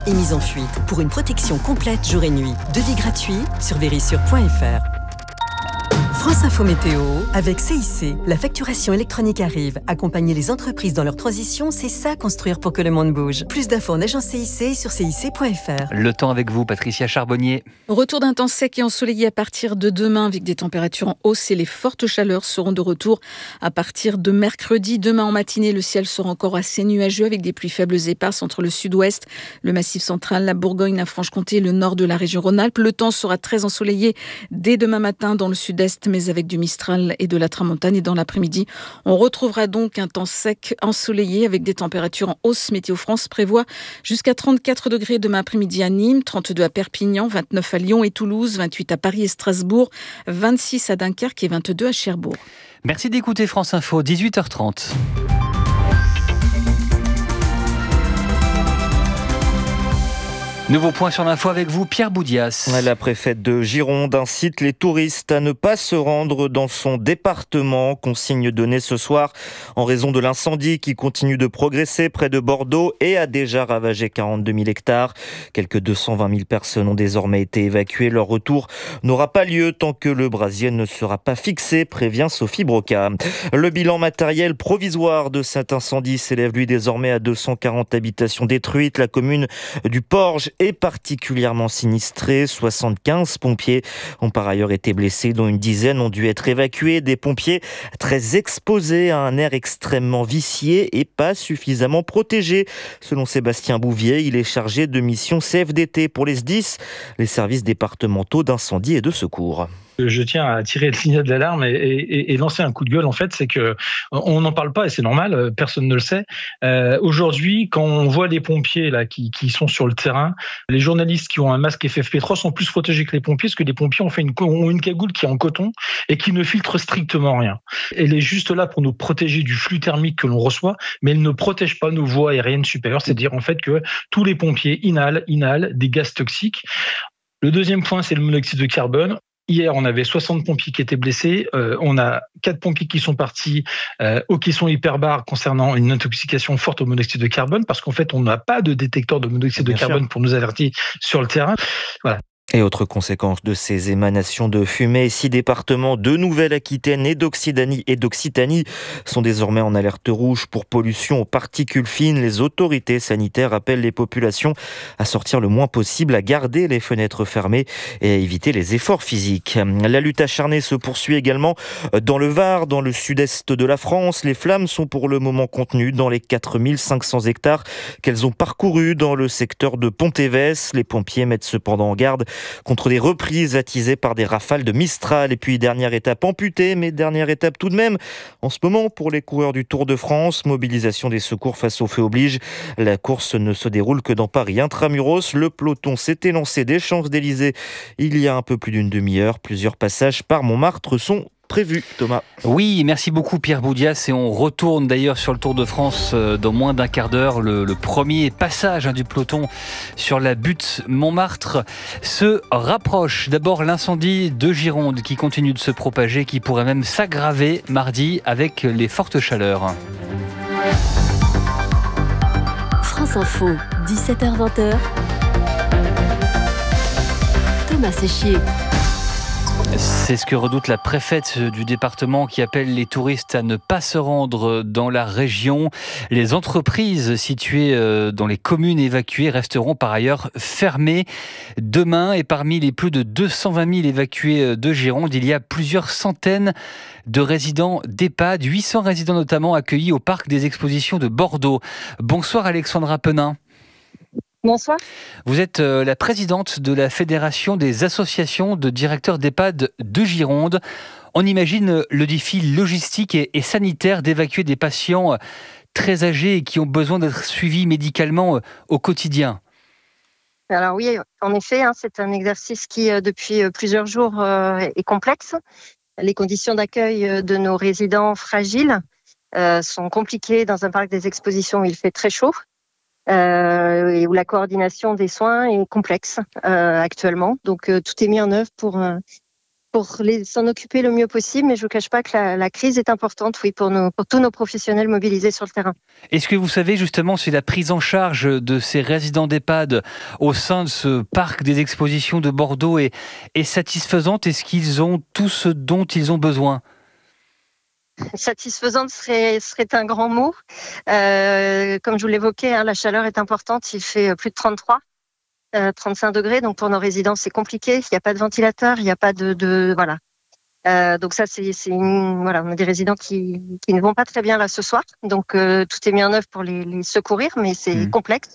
Et mise en fuite pour une protection complète jour et nuit. Devis gratuit sur verisure.fr. France Info Météo avec CIC. La facturation électronique arrive. Accompagner les entreprises dans leur transition, c'est ça construire pour que le monde bouge. Plus d'infos en agence CIC et sur cic.fr. Le temps avec vous, Patricia Charbonnier. Retour d'un temps sec et ensoleillé à partir de demain avec des températures en hausse et les fortes chaleurs seront de retour à partir de mercredi. Demain en matinée, le ciel sera encore assez nuageux avec des pluies faibles et éparses entre le sud-ouest, le Massif central, la Bourgogne, la Franche-Comté et le nord de la région Rhône-Alpes. Le temps sera très ensoleillé dès demain matin dans le sud-est, mais avec du Mistral et de la Tramontane. Et dans l'après-midi, on retrouvera donc un temps sec, ensoleillé avec des températures en hausse. Météo France prévoit jusqu'à 34 degrés demain après-midi à Nîmes, 32 à Perpignan, 29 à Lyon et Toulouse, 28 à Paris et Strasbourg, 26 à Dunkerque et 22 à Cherbourg. Merci d'écouter France Info, 18h30. Nouveau point sur l'info avec vous, Pierre Boudias. La préfète de Gironde incite les touristes à ne pas se rendre dans son département. Consigne donnée ce soir en raison de l'incendie qui continue de progresser près de Bordeaux et a déjà ravagé 42 000 hectares. Quelques 220 000 personnes ont désormais été évacuées. Leur retour n'aura pas lieu tant que le brasier ne sera pas fixé, prévient Sophie Broca. Le bilan matériel provisoire de cet incendie s'élève lui désormais à 240 habitations détruites. La commune du Porge est particulièrement sinistrée. 75 pompiers ont par ailleurs été blessés, dont une dizaine ont dû être évacués. Des pompiers très exposés à un air extrêmement vicié et pas suffisamment protégés. Selon Sébastien Bouvier, il est chargé de mission CFDT pour les SDIS, les services départementaux d'incendie et de secours. Je tiens à tirer le signal d'alarme et lancer un coup de gueule. En fait, c'est que on n'en parle pas et c'est normal, personne ne le sait. Aujourd'hui, quand on voit les pompiers là qui sont sur le terrain, les journalistes qui ont un masque FFP3 sont plus protégés que les pompiers, parce que les pompiers ont une cagoule qui est en coton et qui ne filtre strictement rien. Elle est juste là pour nous protéger du flux thermique que l'on reçoit, mais elle ne protège pas nos voies aériennes supérieures. C'est-à-dire en fait que tous les pompiers inhalent des gaz toxiques. Le deuxième point, c'est le monoxyde de carbone. Hier, on avait 60 pompiers qui étaient blessés. On a 4 pompiers qui sont partis au caisson hyperbare concernant une intoxication forte au monoxyde de carbone, parce qu'en fait, on n'a pas de détecteur de monoxyde de carbone pour nous avertir sur le terrain. Voilà. Et autre conséquence de ces émanations de fumée, 6 départements de Nouvelle-Aquitaine et d'Occitanie sont désormais en alerte rouge pour pollution aux particules fines. Les autorités sanitaires appellent les populations à sortir le moins possible, à garder les fenêtres fermées et à éviter les efforts physiques. La lutte acharnée se poursuit également dans le Var, dans le sud-est de la France. Les flammes sont pour le moment contenues dans les 4500 hectares qu'elles ont parcourus dans le secteur de Pontévès. Les pompiers mettent cependant en garde contre des reprises attisées par des rafales de Mistral. Et puis dernière étape amputée, mais dernière étape tout de même en ce moment pour les coureurs du Tour de France. Mobilisation des secours face au feu oblige. La course ne se déroule que dans Paris intramuros. Le peloton s'était lancé des Champs-Élysées il y a un peu plus d'une demi-heure. Plusieurs passages par Montmartre sont prévu, Thomas. Oui, merci beaucoup Pierre Boudias, et on retourne d'ailleurs sur le Tour de France dans moins d'un quart d'heure. Le premier passage du peloton sur la butte Montmartre se rapproche. D'abord l'incendie de Gironde qui continue de se propager, qui pourrait même s'aggraver mardi avec les fortes chaleurs. France Info, 17h-20h. Thomas Séchier. C'est ce que redoute la préfète du département qui appelle les touristes à ne pas se rendre dans la région. Les entreprises situées dans les communes évacuées resteront par ailleurs fermées demain. Et parmi les plus de 220 000 évacués de Gironde, il y a plusieurs centaines de résidents d'EHPAD, 800 résidents notamment accueillis au parc des expositions de Bordeaux. Bonsoir Alexandra Penin. Bonsoir. Vous êtes la présidente de la Fédération des associations de directeurs d'EHPAD de Gironde. On imagine le défi logistique et sanitaire d'évacuer des patients très âgés et qui ont besoin d'être suivis médicalement au quotidien. Alors oui, en effet, c'est un exercice qui, depuis plusieurs jours, est complexe. Les conditions d'accueil de nos résidents fragiles sont compliquées dans un parc des expositions où il fait très chaud. Et où la coordination des soins est complexe actuellement. Donc tout est mis en œuvre s'en occuper le mieux possible. Mais je ne vous cache pas que la crise est importante, oui, pour tous nos professionnels mobilisés sur le terrain. Est-ce que vous savez justement si la prise en charge de ces résidents d'EHPAD au sein de ce parc des expositions de Bordeaux est satisfaisante? Est-ce qu'ils ont tout ce dont ils ont besoin? Satisfaisante serait un grand mot. Comme je vous l'évoquais, la chaleur est importante. Il fait plus de 33. 35 degrés, donc pour nos résidents c'est compliqué, il n'y a pas de ventilateur, il n'y a pas de voilà. Donc ça on a des résidents qui ne vont pas très bien là ce soir, donc tout est mis en œuvre pour les secourir, mais c'est complexe.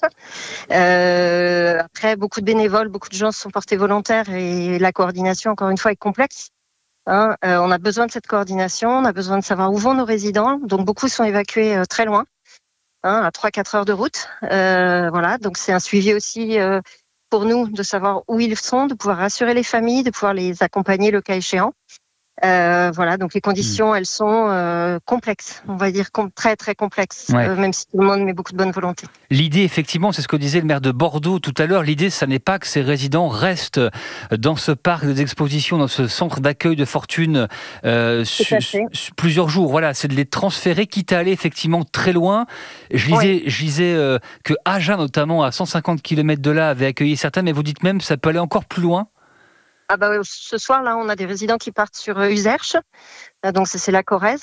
Après beaucoup de bénévoles, beaucoup de gens se sont portés volontaires et la coordination encore une fois est complexe. On a besoin de cette coordination, on a besoin de savoir où vont nos résidents, donc beaucoup sont évacués très loin, à 3-4 heures de route. Voilà, donc c'est un suivi aussi pour nous de savoir où ils sont, de pouvoir rassurer les familles, de pouvoir les accompagner le cas échéant. Voilà, donc les conditions, elles sont complexes, on va dire très très complexes, même si tout le monde met beaucoup de bonne volonté. L'idée, effectivement, c'est ce que disait le maire de Bordeaux tout à l'heure, l'idée, ça n'est pas que ces résidents restent dans ce parc des expositions, dans ce centre d'accueil de fortune plusieurs jours. Voilà, c'est de les transférer, quitte à aller effectivement très loin. Je lisais que Agen, notamment, à 150 km de là, avait accueilli certains, mais vous dites même ça peut aller encore plus loin? Ce soir, là, on a des résidents qui partent sur Uzerche, donc c'est la Corrèze,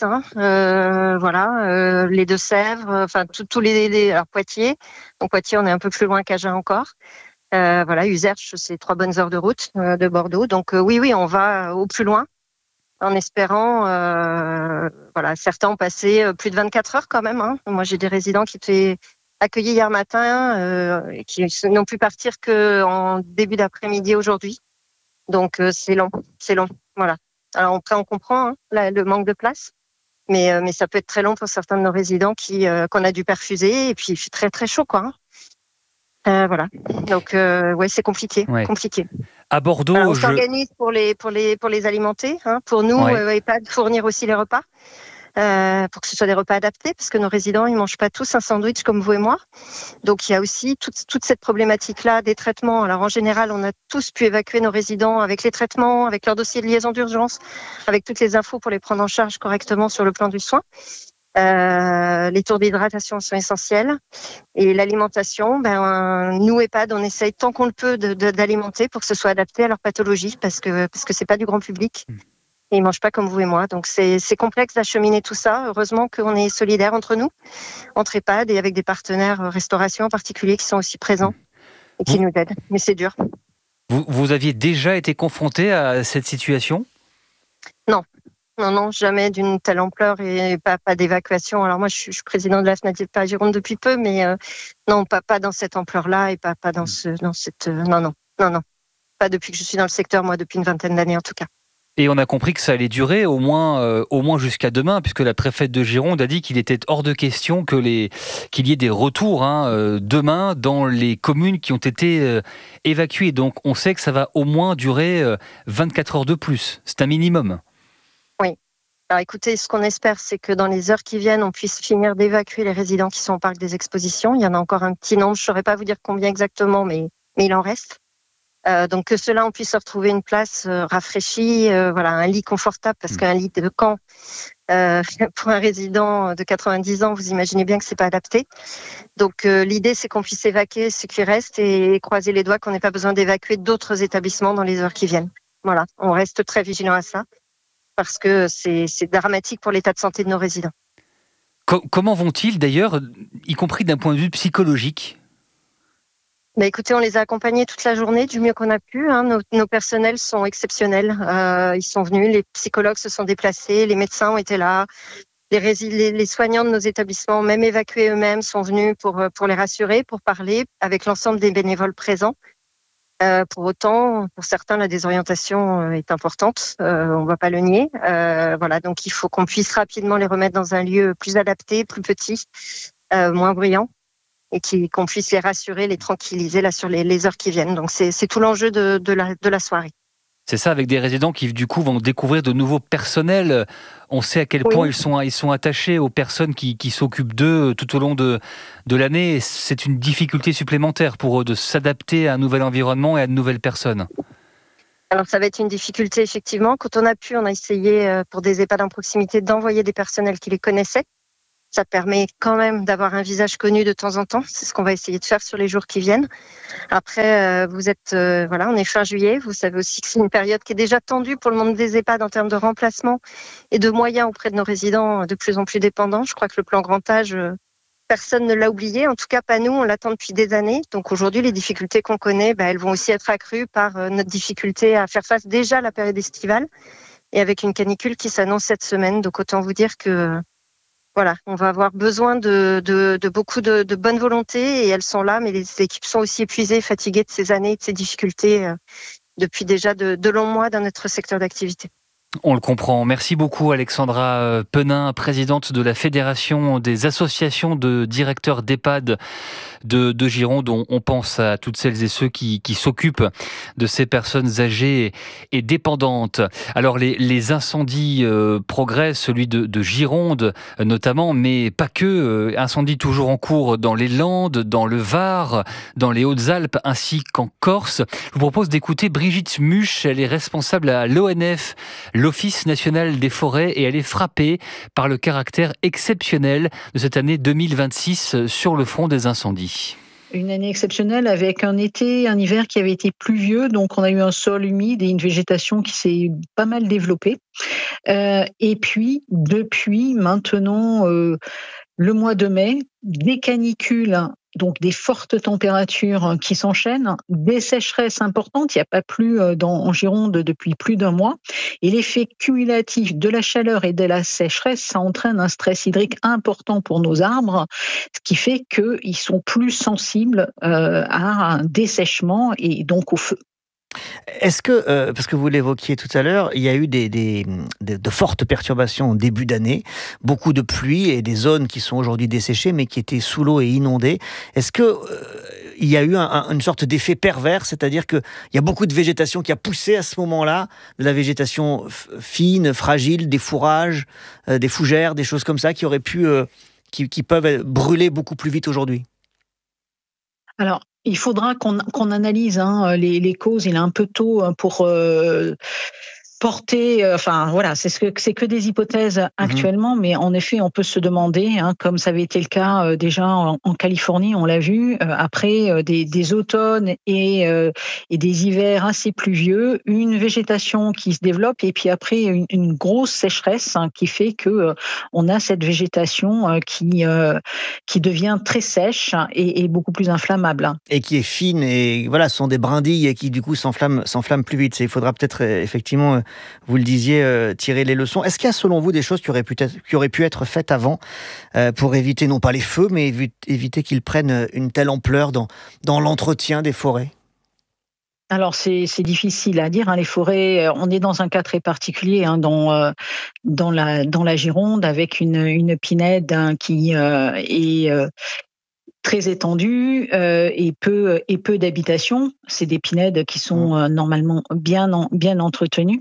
les Deux-Sèvres, enfin tous alors Poitiers. Donc Poitiers, on est un peu plus loin qu'Agen encore. Uzerche, c'est 3 bonnes heures de route de Bordeaux. Donc oui, on va au plus loin, en espérant. Certains ont passé plus de 24 heures quand même. Moi, j'ai des résidents qui étaient accueillis hier matin et qui n'ont pu partir qu'en début d'après-midi aujourd'hui. Donc c'est long, voilà. Alors après on comprend le manque de place, mais ça peut être très long pour certains de nos résidents qu'on a dû perfuser, et puis il fait très très chaud quoi. Voilà. Donc c'est compliqué. À Bordeaux, on s'organise pour les alimenter, pour nous EHPAD fournir aussi les repas. Pour que ce soit des repas adaptés, parce que nos résidents, ils mangent pas tous un sandwich comme vous et moi. Donc, il y a aussi toute cette problématique-là des traitements. Alors, en général, on a tous pu évacuer nos résidents avec les traitements, avec leur dossier de liaison d'urgence, avec toutes les infos pour les prendre en charge correctement sur le plan du soin. Les tours d'hydratation sont essentiels. Et l'alimentation, nous, EHPAD, on essaye tant qu'on le peut d'alimenter pour que ce soit adapté à leur pathologie, parce que c'est pas du grand public. Ils ne mangent pas comme vous et moi. Donc, c'est complexe d'acheminer tout ça. Heureusement qu'on est solidaires entre nous, entre EHPAD et avec des partenaires restauration en particulier qui sont aussi présents et qui nous aident. Mais c'est dur. Vous aviez déjà été confronté à cette situation ? Non, jamais d'une telle ampleur et pas d'évacuation. Alors moi, je suis président de la FNADIEP Gironde depuis peu, mais non, pas dans cette ampleur-là et pas dans cette... Non. Pas depuis que je suis dans le secteur, moi, depuis une vingtaine d'années en tout cas. Et on a compris que ça allait durer au moins jusqu'à demain, puisque la préfète de Gironde a dit qu'il était hors de question qu'il y ait des retours demain dans les communes qui ont été évacuées. Donc on sait que ça va au moins durer 24 heures de plus. C'est un minimum. Oui. Alors écoutez, ce qu'on espère, c'est que dans les heures qui viennent, on puisse finir d'évacuer les résidents qui sont au parc des expositions. Il y en a encore un petit nombre, je ne saurais pas vous dire combien exactement, mais il en reste. Donc que ceux-là, on puisse retrouver une place rafraîchie, un lit confortable, parce qu'un lit de camp pour un résident de 90 ans, vous imaginez bien que c'est pas adapté. Donc l'idée, c'est qu'on puisse évacuer ce qui reste et croiser les doigts qu'on n'ait pas besoin d'évacuer d'autres établissements dans les heures qui viennent. Voilà, on reste très vigilant à ça, parce que c'est dramatique pour l'état de santé de nos résidents. Comment vont-ils d'ailleurs, y compris d'un point de vue psychologique ? Écoutez, on les a accompagnés toute la journée du mieux qu'on a pu. Nos personnels sont exceptionnels. Ils sont venus, les psychologues se sont déplacés, les médecins ont été là, les soignants de nos établissements, même évacués eux-mêmes, sont venus pour les rassurer, pour parler avec l'ensemble des bénévoles présents. Pour autant, pour certains, la désorientation est importante. On ne va pas le nier. Donc il faut qu'on puisse rapidement les remettre dans un lieu plus adapté, plus petit, moins bruyant, et qu'on puisse les rassurer, les tranquilliser là sur les heures qui viennent. Donc c'est tout l'enjeu de la soirée. C'est ça, avec des résidents qui du coup vont découvrir de nouveaux personnels. On sait à quel point ils sont attachés aux personnes qui s'occupent d'eux tout au long de l'année. C'est une difficulté supplémentaire pour eux de s'adapter à un nouvel environnement et à de nouvelles personnes. Alors ça va être une difficulté effectivement. Quand on a essayé pour des EHPAD en proximité d'envoyer des personnels qui les connaissaient. Ça permet quand même d'avoir un visage connu de temps en temps. C'est ce qu'on va essayer de faire sur les jours qui viennent. Après, vous êtes, on est fin juillet. Vous savez aussi que c'est une période qui est déjà tendue pour le monde des EHPAD en termes de remplacement et de moyens auprès de nos résidents de plus en plus dépendants. Je crois que le plan grand âge, personne ne l'a oublié. En tout cas, pas nous. On l'attend depuis des années. Donc aujourd'hui, les difficultés qu'on connaît, elles vont aussi être accrues par notre difficulté à faire face déjà à la période estivale et avec une canicule qui s'annonce cette semaine. Donc autant vous dire que voilà, on va avoir besoin de beaucoup de bonne volonté et elles sont là, mais les équipes sont aussi épuisées, fatiguées de ces années et de ces difficultés depuis déjà de longs mois dans notre secteur d'activité. On le comprend. Merci beaucoup Alexandra Penin, présidente de la Fédération des associations de directeurs d'EHPAD de Gironde. On pense à toutes celles et ceux qui s'occupent de ces personnes âgées et dépendantes. Alors les incendies progressent, celui de Gironde notamment, mais pas que. Incendies toujours en cours dans les Landes, dans le Var, dans les Hautes-Alpes ainsi qu'en Corse. Je vous propose d'écouter Brigitte Muche. Elle est responsable à l'ONF, l'Office national des forêts, et elle est frappée par le caractère exceptionnel de cette année 2026 sur le front des incendies. Une année exceptionnelle avec un hiver qui avait été pluvieux, donc on a eu un sol humide et une végétation qui s'est pas mal développée. Et puis, depuis maintenant le mois de mai, des canicules, donc des fortes températures qui s'enchaînent, des sécheresses importantes, il n'y a pas plu en Gironde depuis plus d'un mois, et l'effet cumulatif de la chaleur et de la sécheresse, ça entraîne un stress hydrique important pour nos arbres, ce qui fait qu'ils sont plus sensibles à un dessèchement et donc au feu. Est-ce que, parce que vous l'évoquiez tout à l'heure, il y a eu de fortes perturbations au début d'année, beaucoup de pluie et des zones qui sont aujourd'hui desséchées mais qui étaient sous l'eau et inondées. Est-ce que il y a eu une sorte d'effet pervers, c'est-à-dire qu'il y a beaucoup de végétation qui a poussé à ce moment-là, de la végétation fine, fragile, des fourrages, des fougères, des choses comme ça qui auraient pu, qui peuvent brûler beaucoup plus vite aujourd'hui? Alors, il faudra qu'on analyse les causes. Il est un peu tôt pour porter. C'est que des hypothèses actuellement, mais en effet, on peut se demander, comme ça avait été le cas déjà en Californie, on l'a vu, après des automnes et des hivers assez pluvieux, une végétation qui se développe et puis après une grosse sécheresse qui fait que on a cette végétation qui devient très sèche et beaucoup plus inflammable. Et qui est fine et voilà, ce sont des brindilles et qui du coup s'enflamment plus vite. Il faudra peut-être effectivement, vous le disiez, tirer les leçons. Est-ce qu'il y a selon vous des choses qui auraient pu être faites avant pour éviter non pas les feux, mais éviter qu'ils prennent une telle ampleur dans l'entretien des forêts? Alors c'est difficile à dire. Les forêts, on est dans un cas très particulier dans la Gironde avec une pinède qui est très étendue et peu d'habitations. C'est des pinèdes qui sont normalement bien entretenues,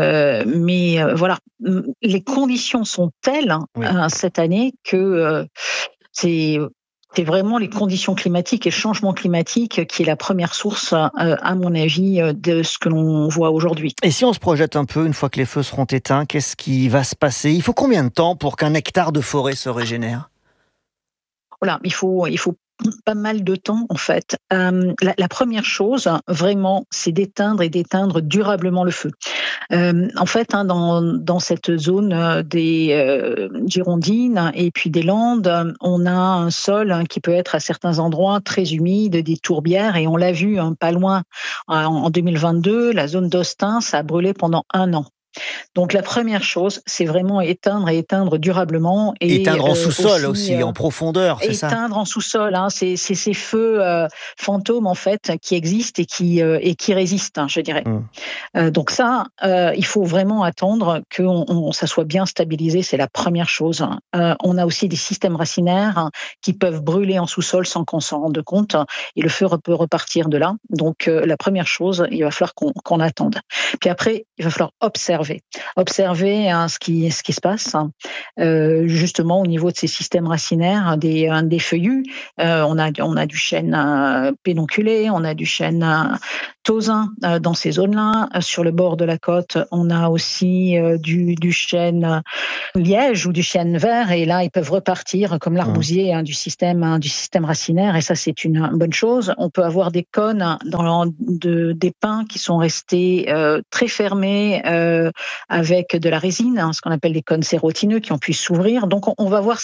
mais voilà, les conditions sont telles cette année que c'est vraiment les conditions climatiques et le changement climatique qui est la première source, à mon avis, de ce que l'on voit aujourd'hui. Et si on se projette un peu, une fois que les feux seront éteints, qu'est-ce qui va se passer? Il faut combien de temps pour qu'un hectare de forêt se régénère? Voilà, il faut pas mal de temps en fait. La première chose, vraiment, c'est d'éteindre durablement le feu. En fait, dans cette zone des Girondines et puis des Landes, on a un sol qui peut être à certains endroits très humide, des tourbières, et on l'a vu pas loin en 2022, la zone d'Austin, ça a brûlé pendant 1 an. Donc la première chose, c'est vraiment éteindre durablement. Et éteindre en sous-sol aussi, en profondeur, c'est ça? Éteindre en sous-sol, c'est ces feux fantômes en fait qui existent et qui résistent, je dirais. Donc ça, il faut vraiment attendre que ça soit bien stabilisé, c'est la première chose. On a aussi des systèmes racinaires qui peuvent brûler en sous-sol sans qu'on s'en rende compte, et le feu peut repartir de là. Donc la première chose, il va falloir qu'on attende. Puis après, il va falloir observer ce qui se passe justement au niveau de ces systèmes racinaires, des feuillus. On a du chêne pédonculé, on a du chêne tausin dans ces zones-là. Sur le bord de la côte, on a aussi du chêne liège ou du chêne vert, et là ils peuvent repartir comme l'arbousier du système racinaire, et ça c'est une bonne chose. On peut avoir des cônes des pins qui sont restés très fermés avec de la résine, ce qu'on appelle des cônes sérotineux qui ont pu s'ouvrir. Donc on va voir